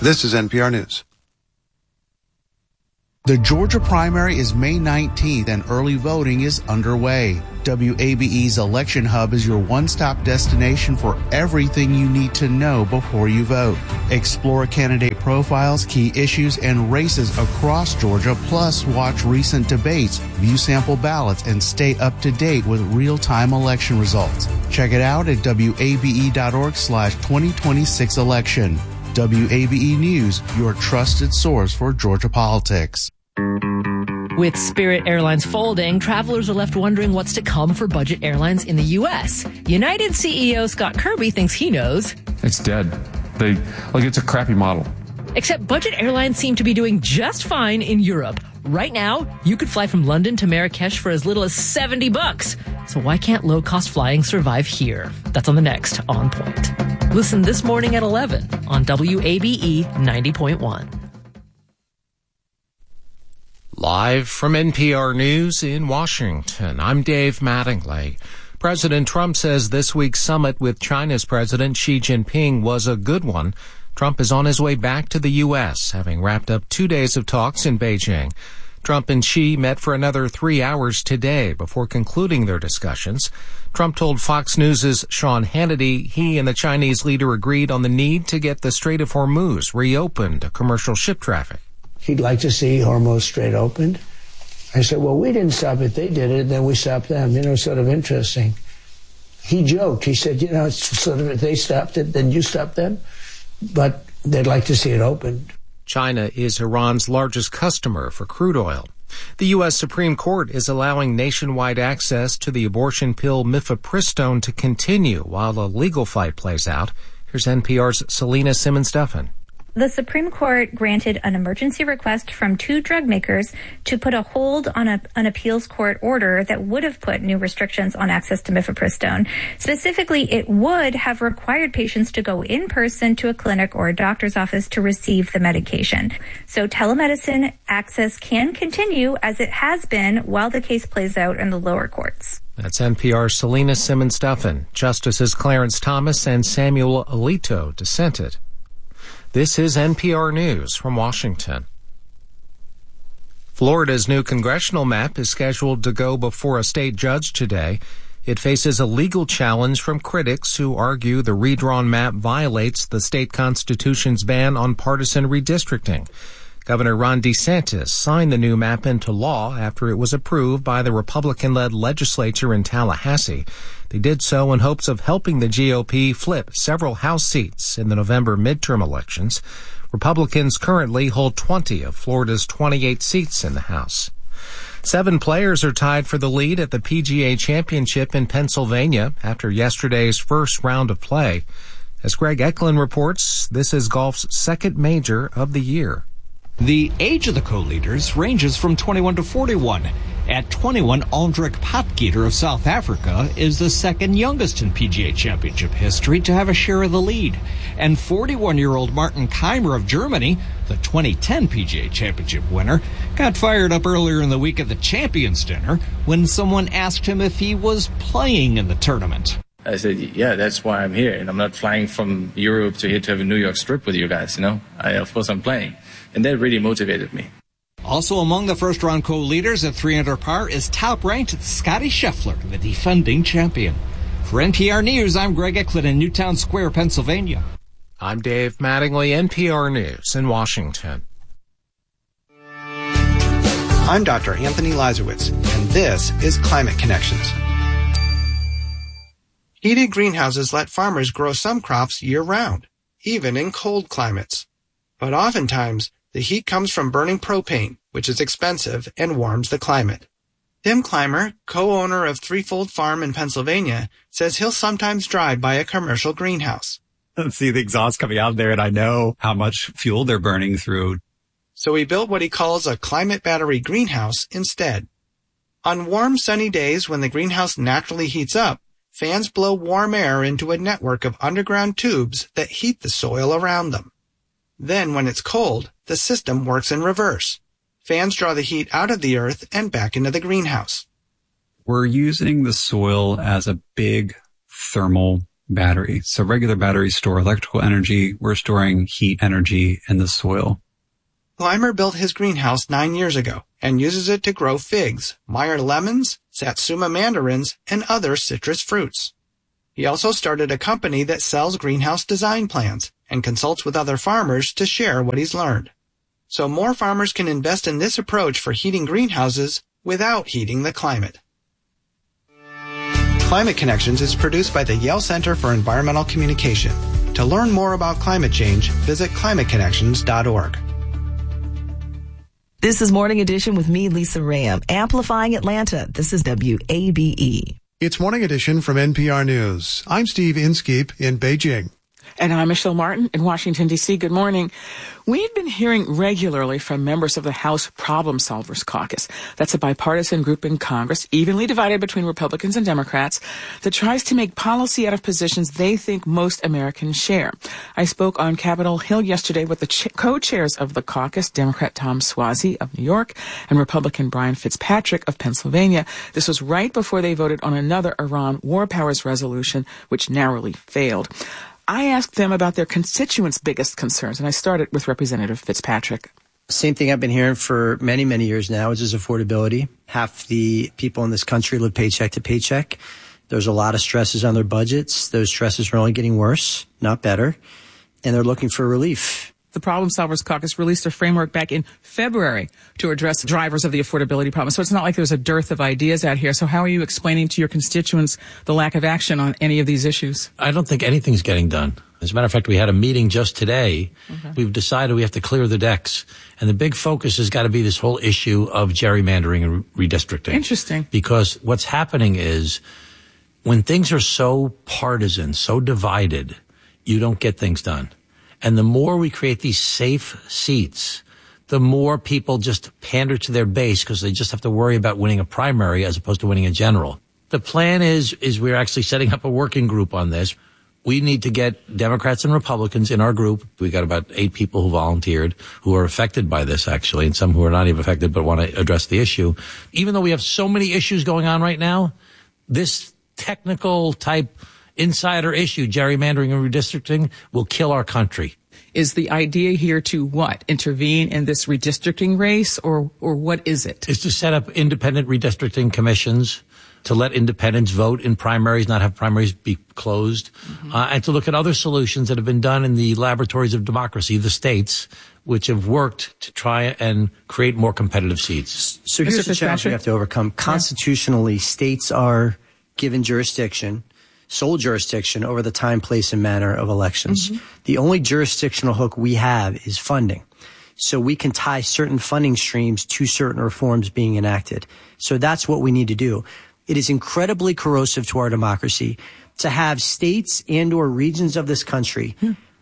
This is NPR News. The Georgia primary is May 19th and early voting is underway. WABE's Election Hub is your one-stop destination for everything you need to know before you vote. Explore candidate profiles, key issues, and races across Georgia, plus watch recent debates, view sample ballots, and stay up to date with real-time election results. Check it out at wabe.org/2026 election. WABE News, your trusted source for Georgia politics. With Spirit Airlines folding, travelers are left wondering what's to come for budget airlines in the U.S. United CEO Scott Kirby thinks he knows. It's dead. It's a crappy model. Except budget airlines seem to be doing just fine in Europe. Right now, you could fly from London to Marrakesh for as little as $70. So why can't low-cost flying survive here? That's on the next On Point. Listen this morning at 11 on WABE 90.1. Live from NPR News in Washington, I'm Dave Mattingly. President Trump says this week's summit with China's President Xi Jinping was a good one. Trump is on his way back to the U.S., having wrapped up 2 days of talks in Beijing. Trump and Xi met for another 3 hours today before concluding their discussions. Trump told Fox News' Sean Hannity he and the Chinese leader agreed on the need to get the Strait of Hormuz reopened to commercial ship traffic. He'd like to see Hormuz Strait opened. I said, well, we didn't stop it. They did it, then we stopped them. Sort of interesting. He joked. He said, it's sort of if they stopped it, then you stopped them. But they'd like to see it opened. China is Iran's largest customer for crude oil. The U.S. Supreme Court is allowing nationwide access to the abortion pill mifepristone to continue while a legal fight plays out. Here's NPR's Selena Simmons-Duffin. The Supreme Court granted an emergency request from 2 drug makers to put a hold on an appeals court order that would have put new restrictions on access to mifepristone. Specifically, it would have required patients to go in person to a clinic or a doctor's office to receive the medication. So telemedicine access can continue as it has been while the case plays out in the lower courts. That's NPR's Selena Simmons-Duffin. Justices Clarence Thomas and Samuel Alito dissented. This is NPR News from Washington. Florida's new congressional map is scheduled to go before a state judge today. It faces a legal challenge from critics who argue the redrawn map violates the state constitution's ban on partisan redistricting. Governor Ron DeSantis signed the new map into law after it was approved by the Republican-led legislature in Tallahassee. They did so in hopes of helping the GOP flip several House seats in the November midterm elections. Republicans currently hold 20 of Florida's 28 seats in the House. 7 players are tied for the lead at the PGA Championship in Pennsylvania after yesterday's first round of play. As Greg Eklund reports, this is golf's second major of the year. The age of the co-leaders ranges from 21 to 41. At 21, Aldrich Potgieter of South Africa is the second youngest in PGA Championship history to have a share of the lead. And 41-year-old Martin Keimer of Germany, the 2010 PGA Championship winner, got fired up earlier in the week at the Champions Dinner when someone asked him if he was playing in the tournament. I said, yeah, that's why I'm here. And I'm not flying from Europe to here to have a New York trip with you guys, of course I'm playing. And that really motivated me. Also among the first-round co-leaders at 3 under par is top-ranked Scottie Scheffler, the defending champion. For NPR News, I'm Greg Eklund in Newtown Square, Pennsylvania. I'm Dave Mattingly, NPR News in Washington. I'm Dr. Anthony Lazarowitz, and this is Climate Connections. Heated greenhouses let farmers grow some crops year-round, even in cold climates. But oftentimes, the heat comes from burning propane, which is expensive and warms the climate. Tim Clymer, co-owner of Threefold Farm in Pennsylvania, says he'll sometimes drive by a commercial greenhouse. See the exhaust coming out there, and I know how much fuel they're burning through. So he built what he calls a climate battery greenhouse instead. On warm, sunny days when the greenhouse naturally heats up, fans blow warm air into a network of underground tubes that heat the soil around them. Then, when it's cold, the system works in reverse. Fans draw the heat out of the earth and back into the greenhouse. We're using the soil as a big thermal battery. So regular batteries store electrical energy. We're storing heat energy in the soil. Clymer built his greenhouse 9 years ago and uses it to grow figs, Meyer lemons, Satsuma mandarins, and other citrus fruits. He also started a company that sells greenhouse design plans and consults with other farmers to share what he's learned. So more farmers can invest in this approach for heating greenhouses without heating the climate. Climate Connections is produced by the Yale Center for Environmental Communication. To learn more about climate change, visit climateconnections.org. This is Morning Edition with me, Lisa Ram, amplifying Atlanta. This is WABE. It's Morning Edition from NPR News. I'm Steve Inskeep in Beijing. And I'm Michelle Martin in Washington, D.C. Good morning. We've been hearing regularly from members of the House Problem Solvers Caucus. That's a bipartisan group in Congress, evenly divided between Republicans and Democrats, that tries to make policy out of positions they think most Americans share. I spoke on Capitol Hill yesterday with the co-chairs of the caucus, Democrat Tom Suozzi of New York and Republican Brian Fitzpatrick of Pennsylvania. This was right before they voted on another Iran war powers resolution, which narrowly failed. I asked them about their constituents' biggest concerns, and I started with Representative Fitzpatrick. Same thing I've been hearing for many, many years now, which is affordability. Half the people in this country live paycheck to paycheck. There's a lot of stresses on their budgets. Those stresses are only getting worse, not better, and they're looking for relief. The Problem Solvers Caucus released a framework back in February to address drivers of the affordability problem. So it's not like there's a dearth of ideas out here. So how are you explaining to your constituents the lack of action on any of these issues? I don't think anything's getting done. As a matter of fact, we had a meeting just today. Okay. We've decided we have to clear the decks. And the big focus has got to be this whole issue of gerrymandering and redistricting. Interesting. Because what's happening is when things are so partisan, so divided, you don't get things done. And the more we create these safe seats, the more people just pander to their base because they just have to worry about winning a primary as opposed to winning a general. The plan is we're actually setting up a working group on this. We need to get Democrats and Republicans in our group. We got about 8 people who volunteered who are affected by this, actually, and some who are not even affected but want to address the issue. Even though we have so many issues going on right now, this technical type insider issue, gerrymandering and redistricting, will kill our country. Is the idea here to what? Intervene in this redistricting race, or what is it? It's to set up independent redistricting commissions, to let independents vote in primaries, not have primaries be closed, and to look at other solutions that have been done in the laboratories of democracy, the states, which have worked to try and create more competitive seats. So here's the challenge we have to overcome. Constitutionally, states are given jurisdiction, sole jurisdiction over the time, place, and manner of elections. The only jurisdictional hook we have is funding. So we can tie certain funding streams to certain reforms being enacted. So that's what we need to do. It is incredibly corrosive to our democracy to have states and or regions of this country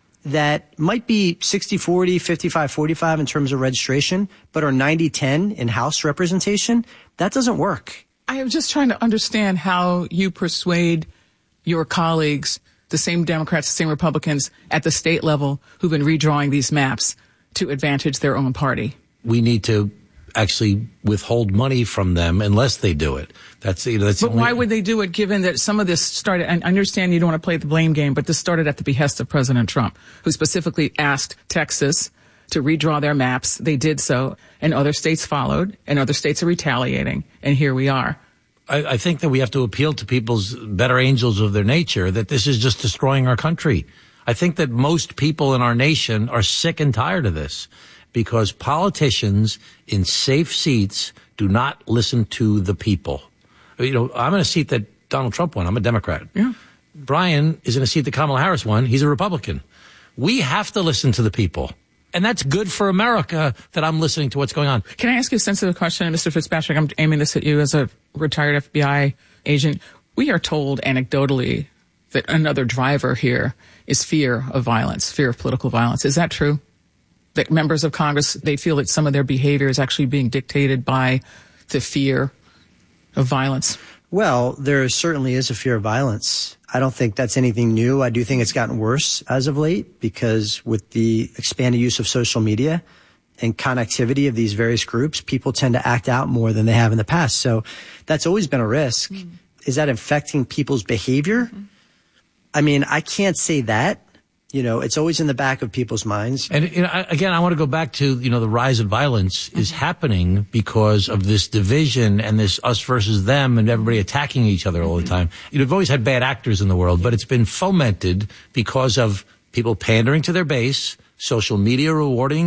that might be 60-40, 55-45 in terms of registration, but are 90-10 in House representation. That doesn't work. I am just trying to understand how you persuade your colleagues, the same Democrats, the same Republicans at the state level who've been redrawing these maps to advantage their own party. We need to actually withhold money from them unless they do it. But why would they do it given that some of this started, and I understand you don't want to play the blame game, but this started at the behest of President Trump, who specifically asked Texas to redraw their maps. They did so, and other states followed, and other states are retaliating, and here we are. I think that we have to appeal to people's better angels of their nature, that this is just destroying our country. I think that most people in our nation are sick and tired of this because politicians in safe seats do not listen to the people. You know, I'm in a seat that Donald Trump won. I'm a Democrat. Yeah. Brian is in a seat that Kamala Harris won. He's a Republican. We have to listen to the people. And that's good for America that I'm listening to what's going on. Can I ask you a sensitive question, Mr. Fitzpatrick? I'm aiming this at you as a retired FBI agent. We are told anecdotally that another driver here is fear of violence, fear of political violence. Is that true? That members of Congress, they feel that some of their behavior is actually being dictated by the fear of violence? Well, there certainly is a fear of violence. I don't think that's anything new. I do think it's gotten worse as of late because with the expanded use of social media and connectivity of these various groups, people tend to act out more than they have in the past. So that's always been a risk. Is that affecting people's behavior? I mean, I can't say that. You know, it's always in the back of people's minds. And again, I want to go back to, the rise of violence is happening because of this division and this us versus them and everybody attacking each other all the time. You've always had bad actors in the world, but it's been fomented because of people pandering to their base, social media rewarding